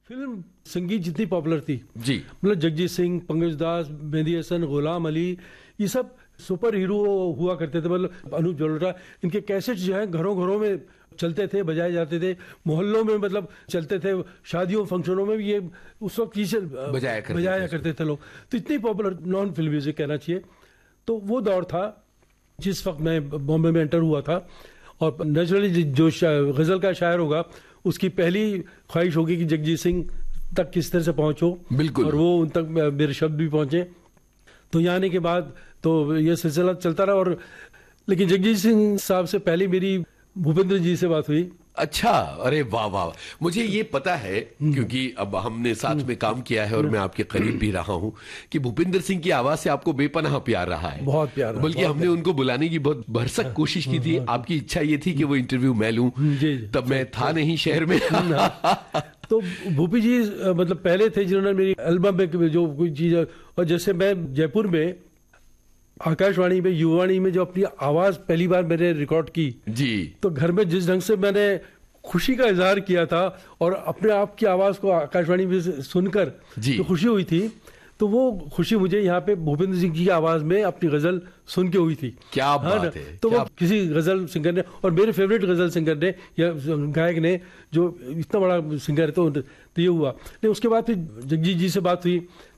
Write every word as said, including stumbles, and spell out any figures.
Film संगीत जितनी popular थी जी, मतलब जगजीत सिंह, पंकज दास, मेहंदी हसन, गुलाम अली, ये सब सुपर हीरो हुआ करते थे। मतलब अनूप जलोटा, इनके कैसेट जो है घरों घरों में चलते थे, बजाए जाते थे, मोहल्लों में मतलब चलते थे, शादियों फंक्शनों में भी ये उस वक्त चीजें बजाया करते बजाया थे करते थे लोग। तो इतनी पॉपुलर नॉन फिल्म म्यूजिक कहना चाहिए। तो वो दौर था जिस वक्त मैं बॉम्बे में एंटर हुआ था। और नेचुरली जो गज़ल का शायर होगा उसकी पहली ख्वाहिश होगी कि जगजीत सिंह तक किस तरह से पहुंचो, बिल्कुल, और वो उन तक मेरे शब्द भी पहुंचे। तो यहाँ आने के बाद तो ये सिलसिला चलता रहा। और लेकिन जगजीत सिंह साहब से पहले मेरी भूपेंद्र जी से बात हुई। अच्छा, अरे वाह वाह, मुझे ये पता है क्योंकि अब हमने साथ में काम किया है और मैं आपके करीब भी रहा हूं कि भूपेंद्र सिंह की आवाज से आपको बेपनाह प्यार रहा है। बहुत प्यार, बल्कि हमने उनको बुलाने की बहुत भरसक कोशिश की थी। आपकी इच्छा ये थी कि वो इंटरव्यू मैं लूं, तब मैं था नहीं शहर में। तो भूपी जी मतलब पहले थे जिन्होंने मेरी एल्बम में जो कोई चीज, और जैसे मैं जयपुर में आकाशवाणी में, युवाणी में जो अपनी आवाज पहली बार मैंने रिकॉर्ड की जी, तो घर में जिस ढंग से मैंने खुशी का इजहार किया था और अपने आप की आवाज को आकाशवाणी में सुनकर जो खुशी हुई थी, तो वो खुशी मुझे यहाँ पे भूपेंद्र सिंह की आवाज में अपनी गजल सुन के हुई थी। क्या बात है। तो वो किसी गजल सिंगर ने, और मेरे फेवरेट गजल सिंगर ने या गायक ने, जो इतना बड़ा सिंगर है, तो, तो ये हुआ नहीं। उसके बाद फिर जगजीत जी से बात हुई